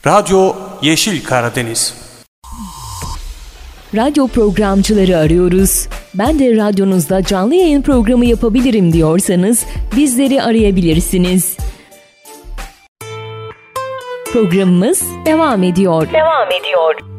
Radyo Yeşil Karadeniz. Radyo programcıları arıyoruz. Ben de radyonuzda canlı yayın programı yapabilirim diyorsanız bizleri arayabilirsiniz. Programımız devam ediyor.